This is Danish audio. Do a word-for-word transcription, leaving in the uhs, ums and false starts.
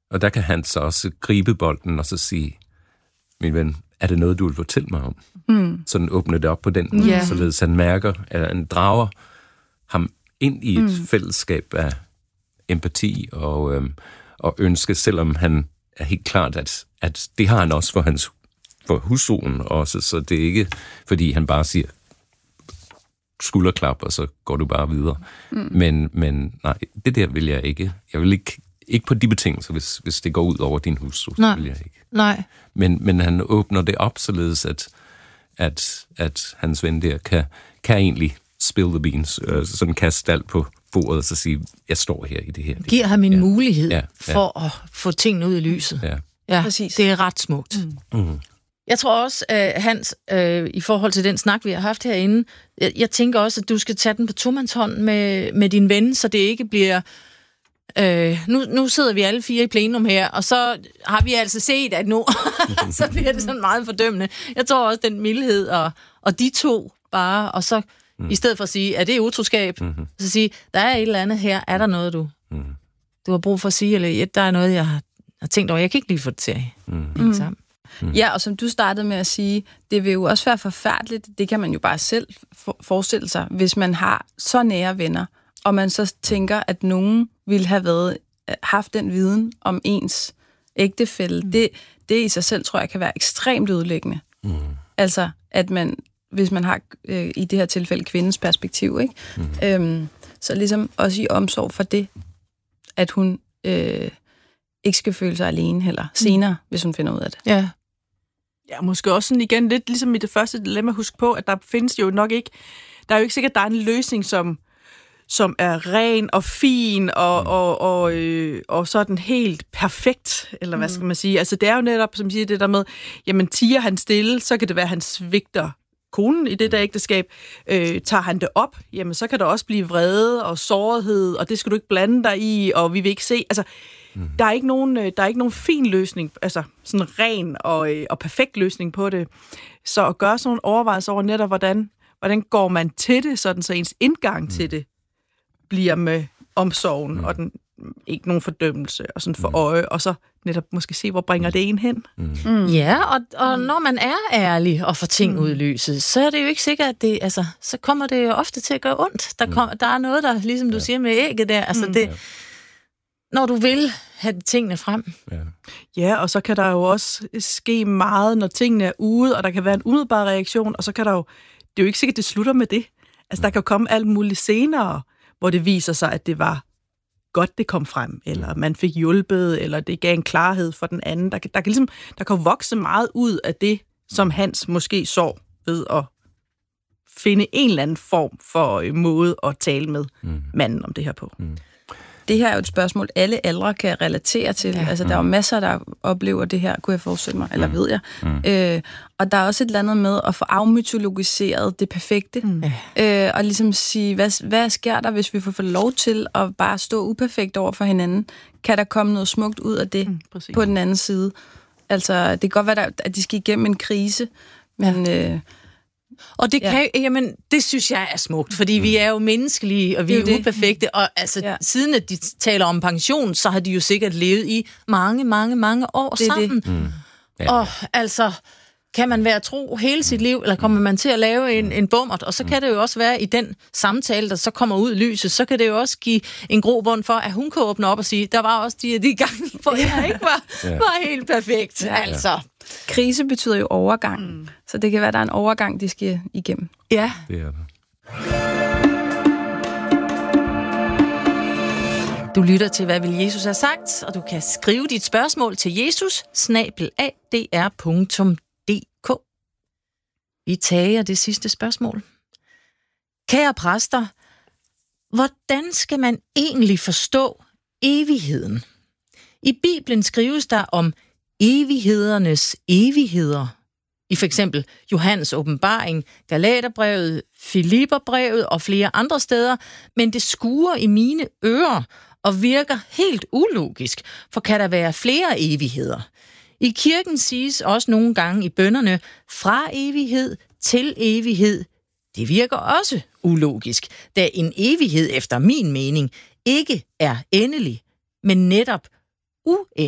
Og der kan han så også gribe bolden og så sige, min ven, er det noget, du vil fortælle mig om? Mm. Sådan åbne det op på den måde, yeah. således han mærker, at han drager ham ind i et mm. fællesskab af empati og, øhm, og ønske, selvom han er helt klart, at, at det har han også for hans for hussolen også, så det er ikke, fordi han bare siger skulderklap, og så går du bare videre. Mm. Men, men nej, det der vil jeg ikke. Jeg vil ikke, ikke på de betingelser, hvis, hvis det går ud over din hustru, så vil jeg ikke. Nej. Men, men han åbner det op, således at, at, at hans ven der kan, kan egentlig spill the beans, øh, sådan kaste alt på bordet, og så sige, jeg står her i det her. Giver ham en ja. mulighed ja. for at få tingene ud i lyset. Ja, ja. Præcis. Det er ret smukt. Mm. Mm. Jeg tror også, uh, Hans, uh, i forhold til den snak, vi har haft herinde, jeg, jeg tænker også, at du skal tage den på tomandshånd med, med din ven, så det ikke bliver... Uh, nu, nu sidder vi alle fire i plenum her, og så har vi altså set, at nu så bliver det sådan meget fordømmende. Jeg tror også, den mildhed og, og de to bare, og så mm. i stedet for at sige, at det er utroskab, mm-hmm. så sige, der er et eller andet her, er der noget, du, mm. du har brug for at sige, eller der er noget, jeg har, har tænkt over, jeg kan ikke lige få det til mm. mm. sammen. Mm. Ja, og som du startede med at sige, det vil jo også være forfærdeligt, det kan man jo bare selv for- forestille sig, hvis man har så nære venner, og man så tænker, at nogen ville have været, haft den viden om ens ægtefælle. Mm. Det, det i sig selv, tror jeg, kan være ekstremt ødelæggende. Mm. Altså, at man, hvis man har øh, i det her tilfælde kvindens perspektiv, ikke? Mm. Øhm, så ligesom også i omsorg for det, at hun øh, ikke skal føle sig alene heller senere, mm. hvis hun finder ud af det. Ja. Ja, måske også sådan igen lidt ligesom i det første dilemma, husk på, at der findes jo nok ikke, der er jo ikke sikkert, at der er en løsning, som, som er ren og fin og, og, og, øh, og sådan helt perfekt, eller hvad skal man sige. Altså det er jo netop, som siger det der med, jamen tiger han stille, så kan det være, han svigter konen i det der ægteskab. Øh, tager han det op, jamen så kan der også blive vrede og sårhed, og det skal du ikke blande dig i, og vi vil ikke se, altså Mm. Der er ikke nogen, der er ikke nogen fin løsning, altså sådan ren og, og perfekt løsning på det. Så at gøre sådan nogle overvejelser over netop, hvordan, hvordan går man til det, sådan så ens indgang mm. til det bliver med omsorgen mm. og den, ikke nogen fordømmelse og sådan for øje, og så netop måske se, hvor bringer det en hen. Mm. Mm. Ja, og, og når man er ærlig og får ting mm. ud i lyset, så er det jo ikke sikkert, at det, altså, så kommer det jo ofte til at gøre ondt. Der, kom, der er noget, der, ligesom du ja. siger med ægget der, altså mm. det... Ja. Når du vil have tingene frem. Ja. ja, og så kan der jo også ske meget, når tingene er ude, og der kan være en umiddelbar reaktion, og så kan der jo, det er jo ikke sikkert, det slutter med det. Altså, der kan jo komme alt muligt senere, hvor det viser sig, at det var godt, det kom frem, eller man fik hjulpet, eller det gav en klarhed for den anden. Der kan, der kan ligesom, der kan vokse meget ud af det, som Hans måske så ved at finde en eller anden form for måde at tale med mm. manden om det her på. Mm. Det her er jo et spørgsmål, alle aldre kan relatere til. Ja. Altså, der er jo masser, der oplever det her, kunne jeg forestille mig, eller mm. ved jeg. Mm. Øh, og der er også et eller andet med at få afmytologiseret det perfekte. Mm. Øh, og ligesom sige, hvad, hvad sker der, hvis vi får lov til at bare stå uperfekt over for hinanden? Kan der komme noget smukt ud af det mm, på den anden side? Altså, det kan godt være, der, at de skal igennem en krise, men... Ja. Øh, Og det, kan, ja. jamen, det synes jeg er smukt, fordi mm. vi er jo menneskelige, og vi er, er uperfekte, og altså, ja. siden at de taler om pension, så har de jo sikkert levet i mange, mange, mange år det sammen. Det. Mm. Ja. Og altså, kan man være tro hele sit liv, eller kommer man til at lave en, en bummert, og så kan det jo også være i den samtale, der så kommer ud i lyset, så kan det jo også give en grobund for, at hun kan åbne op og sige, der var også de, de gange, hvor jeg ikke var, ja. var helt perfekt. Ja. Altså. Krise betyder jo overgang, mm. så det kan være, der er en overgang, de skal igennem. Ja. Det er det. Du lytter til, hvad vil Jesus have sagt, og du kan skrive dit spørgsmål til jesus snabel-a d r punktum d k. Vi tager det sidste spørgsmål. Kære præster, hvordan skal man egentlig forstå evigheden? I Bibelen skrives der om evighedernes evigheder. I for eksempel Johannes åbenbaring, Galaterbrevet, Filipperbrevet og flere andre steder, men det skuer i mine ører og virker helt ulogisk, for kan der være flere evigheder? I kirken siges også nogle gange i bønnerne fra evighed til evighed. Det virker også ulogisk, da en evighed efter min mening ikke er endelig, men netop uendelig.